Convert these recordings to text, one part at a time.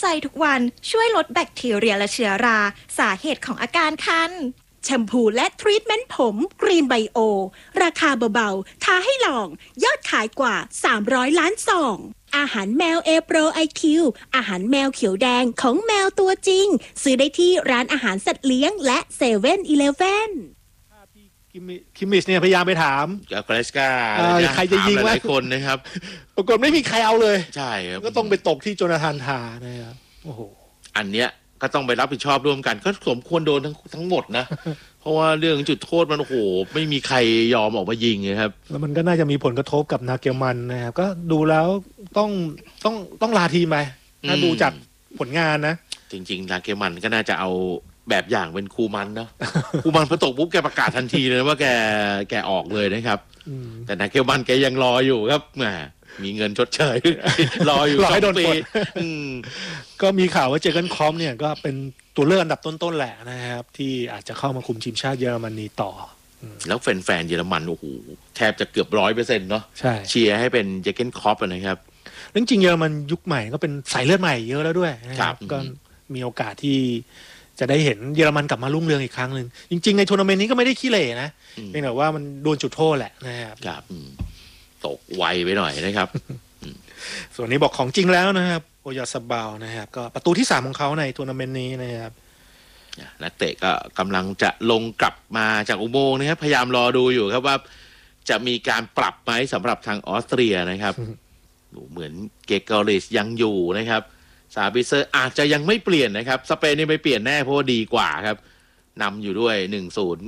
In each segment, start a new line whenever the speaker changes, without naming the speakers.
ใจทุกวันช่วยลดแบคทีเรียและเชื้อราสาเหตุของอาการคัน
แชมพูและทรีทเมนต์ผมกรีนไบโอราคาเบาๆท้าให้ลองยอดขายกว่า300 ล้านซองอาหารแมวเอโปรไอคิวอาหารแมวเขียวแดงของแมวตัวจริงซื้อได้ที่ร้านอาหารสัตว์เลี้ยงและเซเว่นอีเลฟเว่น
คิมมิชเนี่ยพยายามไปถาม
กับเกรสกา
ใครจะยิง
หลายคนนะครับ
ปรากฏไม่มีใครเอาเลย
ใช่ครับ
ก็ต้องไปตกที่โจนาธานทานะครับโอ้โห
อันเนี้ยก็ต้องไปรับผิดชอบร่วมกันก็สมควรโดนทั้งหมดนะเพราะว่าเรื่องจุดโทษมันโอ้โหไม่มีใครยอมออกมายิงนะครับ
แล้วมันก็น่าจะมีผลกระทบกับนาเกลมันนะครับก็ดูแล้วต้องลาทีมไปถ้าดูจากผลงานนะ
จริงๆนาเกลมันก็น่าจะเอาแบบอย่างเป็นครูมันเนาะครูมันพอตกปุ๊บแกประกาศทันทีเลยว่าแกออกเลยนะครับแต่นาเกลมันแกยังรออยู่ครับแหมมีเงินชดเชยรออยู่2 ปี
ก็มีข่าวว่าเจอร์เกนคล็อปเนี่ยก็เป็นตัวเลือกอันดับต้นๆแหละนะครับที่อาจจะเข้ามาคุมทีมชาติเยอรมนีต่อ
แล้วแฟนๆเยอรมันโอ้โหแทบจะเกือบ 100% เนาะ
ใช่
เชียร์ให้เป็นเจอร์เกนคล็อปนะครับ
จริงๆเยอรมันยุคใหม่ก็เป็นสายเลือดใหม่เยอะแล้วด้วยนะครับก็มีโอกาสที่จะได้เห็นเยอรมันกลับมารุ่งเรืองอีกครั้งหนึ่งจริงๆในทัวร์นาเมนต์นี้ก็ไม่ได้ขี้เหร่นะเพียงแต่ว่ามันโดนจุดโทษแหละ
นะครับตกไวไปหน่อยนะครับ
ส่วนนี้บอกของจริงแล้วนะครับโอยาซาบาลนะครับก็ประตูที่3ของเขาในทัวร์นาเมนต์นี้นะครับ
นักเตะก็กำลังจะลงกลับมาจากอุโมงค์นะครับพยายามรอดูอยู่ครับว่าจะมีการปรับไหมสำหรับทางออสเตรียนะครับเหมือนเกเกอริชยังอยู่นะครับซาบิเซอร์อาจจะยังไม่เปลี่ยนนะครับสเปนนี่ไม่เปลี่ยนแน่เพราะว่าดีกว่าครับนำอยู่ด้วย 1-0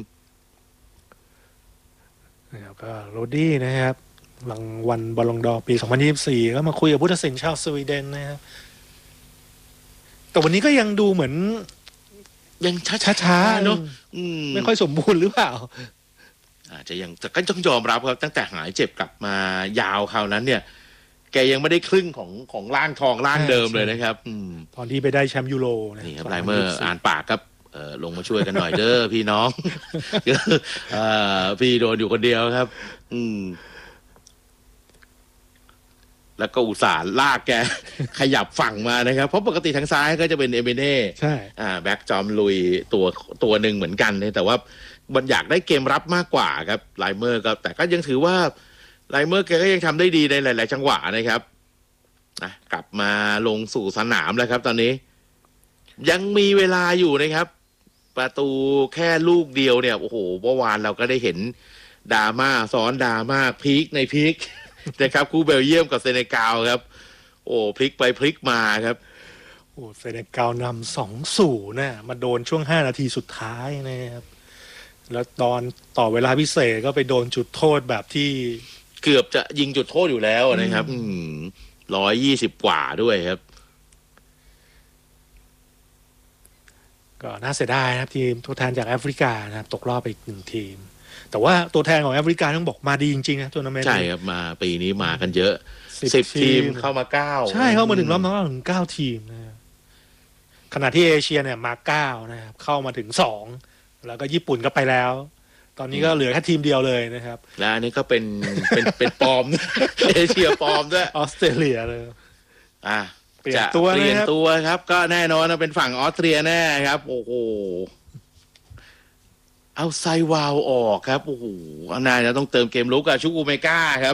นะครับก็โรดี้นะครับรางวัลบอลลงดอร์ปี2024ก็มาคุยกับผู้ตัดสินชาวสวีเดนนะครับแต่วันนี้ก็ยังดูเหมือน
ยังช้าๆเนาะ
ไม่ค่อยสมบูรณ์หรือเปล่า
อาจจะยังแต่ก็ต้องยอมรับครับตั้งแต่หายเจ็บกลับมายาวคราวนั้นเนี่ยแกยังไม่ได้ครึ่งของร่างทองร่างเดิมเลยนะครับ
ตอนที่ไปได้แชมป์ยูโร
นี่ครับไลเมอร์อ่านปากครับลงมาช่วยกันหน่อยเด้อพี่น้องพี่โดนอยู่คนเดียวครับแล้วก็อุตส่าห์ลากแกขยับฝั่งมานะครับเพราะปกติทางซ้ายก็จะเป็นเอเมเน่
ใช่
แบ็กจอมลุยตัวหนึ่งเหมือนกันเลยแต่ว่ามันอยากได้เกมรับมากกว่าครับไลเมอร์ก็แต่ก็ยังถือว่าไลเมอร์แกก็ยังทำได้ดีในหลายๆจังหวะนะครับกลับมาลงสู่สนามแล้วครับตอนนี้ยังมีเวลาอยู่นะครับประตูแค่ลูกเดียวเนี่ยโอ้โหเมื่อวานเราก็ได้เห็นดราม่าซ้อนดราม่าพีคในพีคนะครับคู่เบลเยียมกับเซเนกัลครับโอ้พลิกไปพลิกมาครับ
โอ้เซเนกัลนำ 2-0 นะมาโดนช่วง5 นาทีสุดท้ายนะครับแล้วตอนต่อเวลาพิเศษก็ไปโดนจุดโทษแบบที่
เกือบจะยิงจุดโทษอยู่แล้วนะครับ120 กว่าด้วยครับ
ก็น่าเสียดายนะครับทีมตัวแทนจากแอฟริกานะครับตกรอบไปอีก1 ทีมแต่ว่าตัวแทนของแอฟริกาต้องบอกมาดีจริงๆนะทัวร์นาเมนต์
ใช่ครับมาปีนี้มากันเยอะ10 ทีมเข้ามา9
ใช่เข้ามาถึงรอบถึง9 ทีมนะขณะที่เอเชียเนี่ยมา9นะครับเข้ามาถึง2แล้วก็ญี่ปุ่นก็ไปแล้วตอนนี้ก็เหลือแค่ทีมเดียวเลยนะครับ
และอันนี้ก็เป็นปลอมเอเชียปลอมด้วย
ออสเตรเลียเลย
เปลี่ยนตัวครับก็แน่นอนนะเป็นฝั่งออสเตรียแน่ครับโอ้โหเอาไซวาวออกครับโอ้โหนายจะต้องเติมเกมลุกกับชุกูเมกาครับ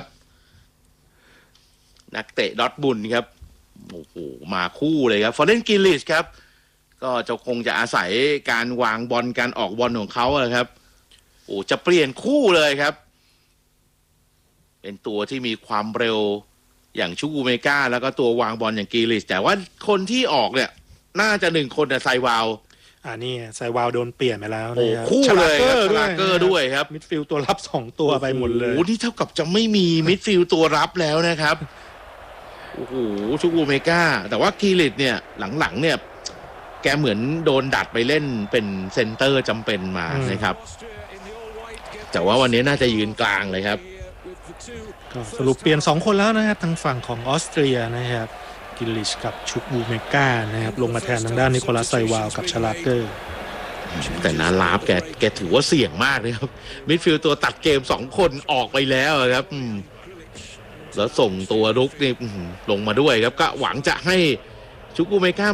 นักเตะดอร์ทมุนด์ครับโอ้โหมาคู่เลยครับฟอเรนกิลลิชครับก็จะคงจะอาศัยการวางบอลการออกบอลของเขาครับโอ้จะเปลี่ยนคู่เลยครับเป็นตัวที่มีความเร็วอย่างชูกูเมกาแล้วก็ตัววางบอลอย่างกิลลิชแต่ว่าคนที่ออกเนี่ยน่าจะ1 คนแต่ไซวาว
นี่ไซวาวโดนเปลี่ยนไปแล้วนะครับ
คู่เลยครับชลาเกอร์ด้วยครับ
มิดฟิลด์ตัวรับ2 ตัวไปหมดเลย
โอ้โหที่เท่ากับจะไม่มีมิดฟิลด์ตัวรับแล้วนะครับโอ้โหชูกูเมกาแต่ว่ากิลลิชเนี่ยหลังๆเนี่ยแกเหมือนโดนดัดไปเล่นเป็นเซนเตอร์จำเป็นมานะครับแต่ว่าวันนี้น่าจะยืนกลางเลยครับ
ก็สรุปเปลี่ยน2 คนแล้วนะครับทางฝั่งของออสเตรียนะครับกิลลิชกับชุกบูเมกานะครับลงมาแทนทางด้านนิโคลัสไซวาวกับชลาเกอร์
แต่นาลาฟแกถือว่าเสี่ยงมากเลยครับมิดฟิลด์ตัวตัดเกม2 คนออกไปแล้วครับแล้วส่งตัวรุกนี่ลงมาด้วยครับก็หวังจะให้ชุกบูเมกา